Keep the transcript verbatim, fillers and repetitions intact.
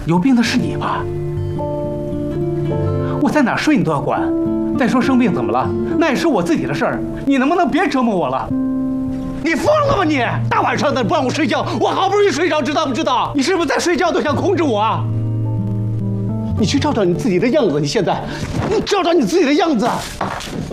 有病的是你吧？我在哪儿睡你都要管。再说生病怎么了？那也是我自己的事儿，你能不能别折磨我了？你疯了吧你！大晚上的不让我睡觉，我好不容易睡着，知道不知道？你是不是在睡觉都想控制我啊？你去照照你自己的样子，你现在，你照照你自己的样子。